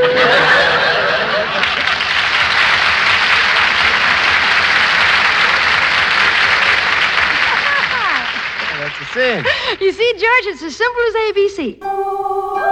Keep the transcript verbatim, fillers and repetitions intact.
That's a sin. You see, George, it's as simple as A B C.